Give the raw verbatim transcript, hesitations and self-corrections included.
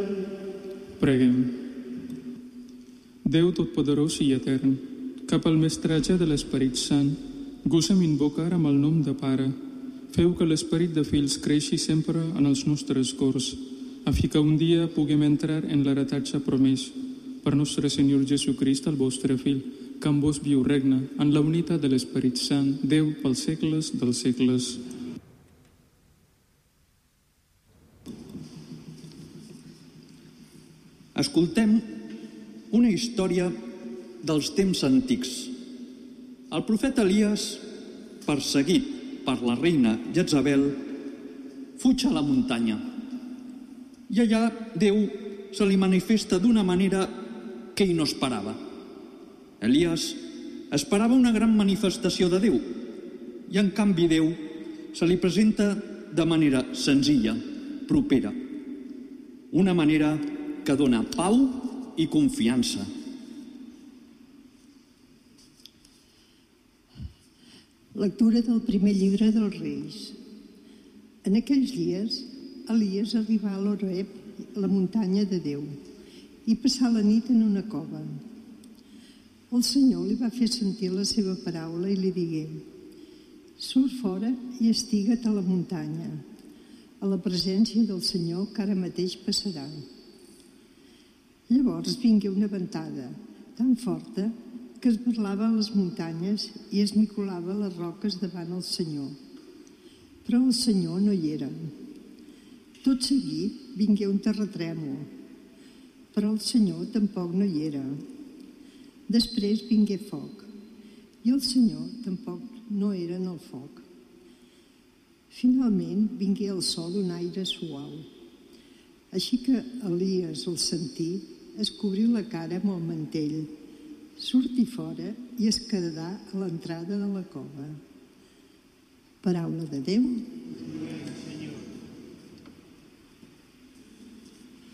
Preguem. Déu Totpoderós i Etern, cap al mestratge de l'Esperit Sant, gosem invocar amb el nom de Pare. Feu que l'esperit de fills creixi sempre en els nostres cors, a fi que un dia puguem entrar en l'heretatge promès. Per nostre Senyor Jesucrist, el vostre Fill, que amb vos viu regna, en la unitat de l'Esperit Sant, Déu pels segles dels segles. Escoltem una història dels temps antics. El profeta Elies, perseguit per la reina Jezabel, fuig a la muntanya. I allà Déu se li manifesta d'una manera que ell no esperava. Elies esperava una gran manifestació de Déu i en canvi Déu se li presenta de manera senzilla, propera. Una manera que dona pau i confiança. Lectura del primer llibre dels Reis. En aquells dies, Elies arribà a l'Horeb, la muntanya de Déu, i passà la nit en una cova. El Senyor li va fer sentir la seva paraula i li digué: surt fora i estiga't a la muntanya, a la presència del Senyor que ara mateix passarà. Llavors vingué una ventada tan forta que es burlava a les muntanyes i es micolava a les roques davant el Senyor. Però el Senyor no hi era. Tot seguit vingué un terratrèmol, però el Senyor tampoc no hi era. Després vingué foc, i el Senyor tampoc no era en el foc. Finalment vingué el sol un aire suau. Així que Elies, al sentir, es cobrí la cara amb el mantell, sortí fora i es quedà a l'entrada de la cova. Paraula de Déu.